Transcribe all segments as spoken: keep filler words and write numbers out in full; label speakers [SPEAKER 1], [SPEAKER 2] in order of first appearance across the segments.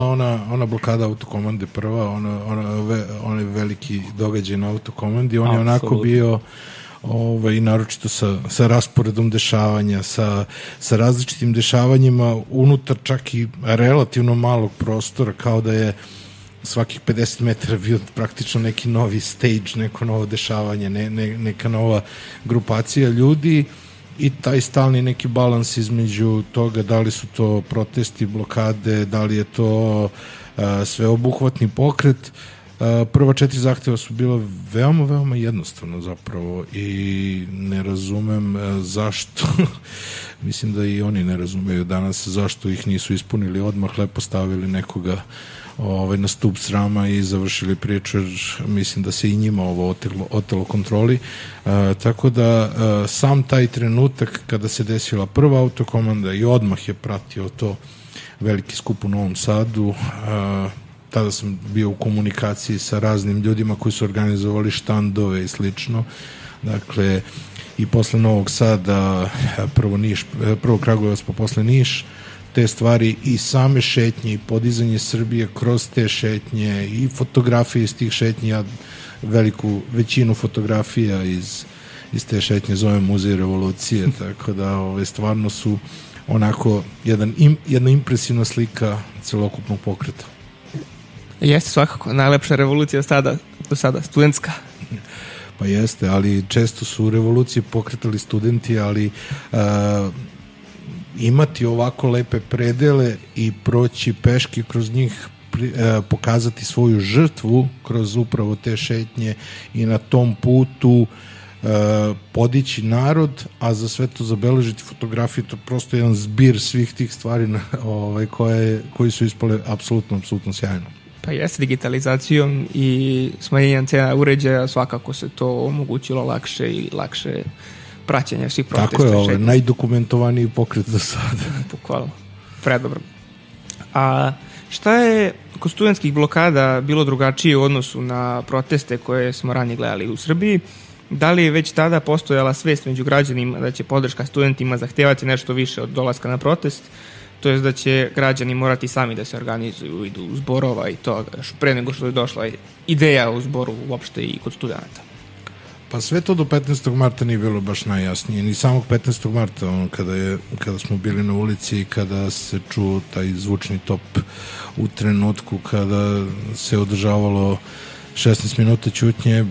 [SPEAKER 1] Ona, ona blokada autokomande prva, ona, ona, ve, onaj veliki događaj na autokomandi, on je onako bio ovaj, naročito sa, sa rasporedom dešavanja, sa, sa različitim dešavanjima unutar čak i relativno malog prostora, kao da je svakih pedeset metara bio praktično neki novi stage, neko novo dešavanje, ne, ne, neka nova grupacija ljudi i taj stalni neki balans između toga da li su to protesti, blokade, da li je to uh, sveobuhvatni pokret. Uh, prva četiri zahteva su bila veoma, veoma jednostavno zapravo i ne razumem uh, zašto mislim da i oni ne razumeju danas zašto ih nisu ispunili odmah, lepo stavili nekoga ovaj, na stup srama i završili priču, jer mislim da se i njima ovo otelo, otelo kontroli. Uh, tako da uh, sam taj trenutak kada se desila prva autokomanda i odmah je pratio to veliki skup u Novom Sadu, uh, tada sam bio u komunikaciji sa raznim ljudima koji su organizovali štandove i slično. Dakle, i posle Novog Sada, prvo Niš, prvo Kragujevac, pa posle Niš, te stvari i same šetnje i podizanje Srbije kroz te šetnje i fotografije iz tih šetnji. Ja veliku većinu fotografija iz, iz te šetnje zovem Muzej revolucije, tako da ove, stvarno su onako jedan, im, jedna impresivna slika celokupnog pokreta.
[SPEAKER 2] Jeste svakako, najlepša revolucija sada, do sada, studentska.
[SPEAKER 1] Pa jeste, ali često su revolucije pokretali studenti, ali uh, imati ovako lepe predele i proći peške kroz njih, pri, uh, pokazati svoju žrtvu kroz upravo te šetnje i na tom putu uh, podići narod, a za sve to zabeležiti fotografiju, to je prosto jedan zbir svih tih stvari na, ovaj, koje, koji su ispale apsolutno, apsolutno sjajno.
[SPEAKER 2] Pa jeste, digitalizacijom i smanjenjem cena uređaja svakako se to omogućilo lakše i lakše praćenje svih protesta.
[SPEAKER 1] Tako je, ovo, najdokumentovaniji pokret do sada.
[SPEAKER 2] Bukvalno, predobro. A šta je kod studentskih blokada bilo drugačije u odnosu na proteste koje smo ranije gledali u Srbiji? Da li je već tada postojala svest među građanima da će podrška studentima zahtevati nešto više od dolaska na protest, to je da će građani morati sami da se organizuju, idu u zborova i to pre nego što je došla ideja u zboru uopšte i kod studenta?
[SPEAKER 1] Pa sve to do petnaestog marta nije bilo baš najjasnije. Ni samog petnaestog marta, ono, kada, je, kada smo bili na ulici i kada se čuo taj zvučni top u trenutku kada se održavalo šesnaest minuta ćutnje,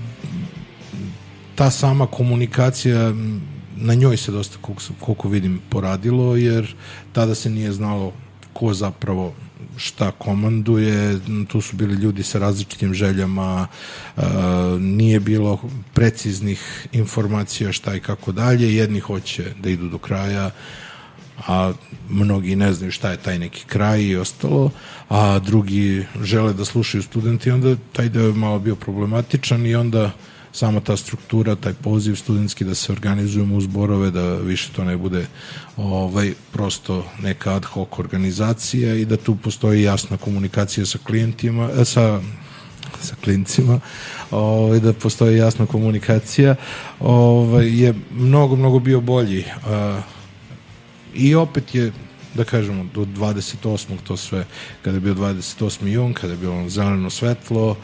[SPEAKER 1] ta sama komunikacija, na njoj se dosta, koliko, koliko vidim, poradilo, jer tada se nije znalo ko zapravo šta komanduje, tu su bili ljudi sa različitim željama, uh, nije bilo preciznih informacija šta i kako dalje, jedni hoće da idu do kraja, a mnogi ne znaju šta je taj neki kraj i ostalo, a drugi žele da slušaju studenti, onda taj deo je malo bio problematičan i onda sama ta struktura, taj poziv studentski da se organizujemo u zborove, da više to ne bude ovaj, prosto neka ad hoc organizacija i da tu postoji jasna komunikacija sa klijentima, sa, sa klincima, ovaj, da postoji jasna komunikacija, ovaj, je mnogo, mnogo bio bolji. Uh, I opet je, da kažemo, do dvadeset osmog to sve, kada je bio dvadeset osmi jun, kada je bilo zeleno svetlo,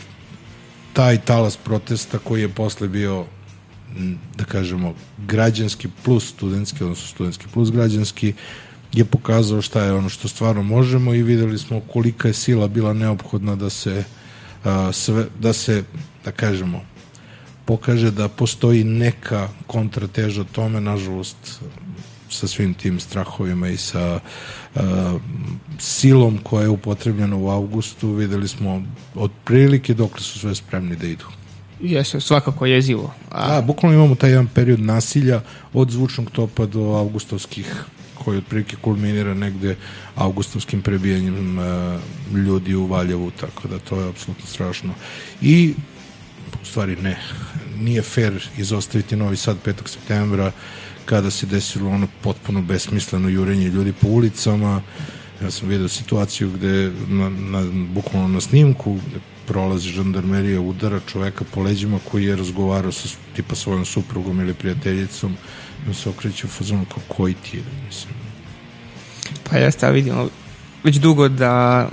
[SPEAKER 1] taj talas protesta koji je posle bio, da kažemo, građanski plus studentski, odnosno studentski plus građanski, je pokazao šta je ono što stvarno možemo i videli smo kolika je sila bila neophodna da se, a, sve, da se, da kažemo, pokaže da postoji neka kontrateža tome, nažalost, sa svim tim strahovima i sa uh, silom koja je upotrebljena u avgustu, videli smo otprilike dokle su sve spremni da idu.
[SPEAKER 2] Jeste, svakako jezivo.
[SPEAKER 1] A, bukvalno imamo taj jedan period nasilja od zvučnog topa do avgustovskih, koji otprilike kulminira negde avgustovskim prebijanjem uh, ljudi u Valjevu, tako da to je apsolutno strašno. I u stvari ne, nije fair izostaviti Novi Sad petog septembra, kada se desilo ono potpuno besmisleno jurenje ljudi po ulicama. Ja sam vidio situaciju gde na, na, bukvalno na snimku gde prolazi žandarmerija, udara čoveka po leđima koji je razgovarao sa tipa svojom suprugom ili prijateljicom i on se okreće u fazonu kao koji ti je, mislim.
[SPEAKER 2] Pa jeste, ja vidimo već dugo da